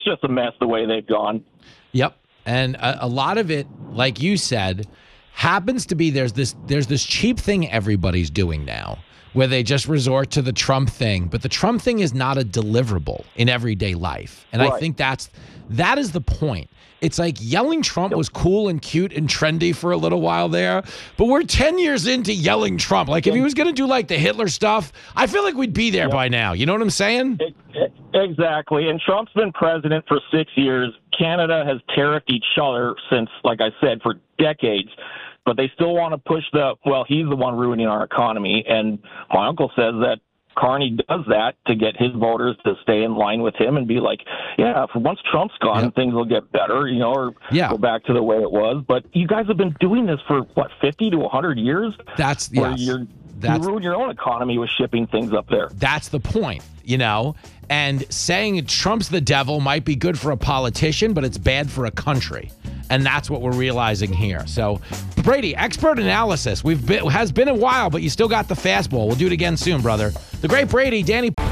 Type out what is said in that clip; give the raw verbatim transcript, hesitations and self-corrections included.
just a mess the way they've gone. Yep. And a, a lot of it, like you said, happens to be there's this there's this cheap thing everybody's doing now where they just resort to the Trump thing. But the Trump thing is not a deliverable in everyday life. And right. I think that's that is the point. It's like yelling Trump was cool and cute and trendy for a little while there, but we're ten years into yelling Trump. Like, if he was going to do, like, the Hitler stuff, I feel like we'd be there yep. by now. You know what I'm saying? Exactly. And Trump's been president for six years. Canada has tariffed each other since, like I said, for decades. But they still want to push the, well, he's the one ruining our economy. And my uncle says that Carney does that to get his voters to stay in line with him and be like, yeah, for once Trump's gone, yep. things will get better, you know, or yeah. go back to the way it was. But you guys have been doing this for, what, fifty to one hundred years? That's, where yes. you're, That's, you ruin your own economy with shipping things up there. That's the point, you know? And saying Trump's the devil might be good for a politician, but it's bad for a country. And that's what we're realizing here. So, Brady, expert analysis. We've been has been a while, but you still got the fastball. We'll do it again soon, brother. The great Brady, Danny.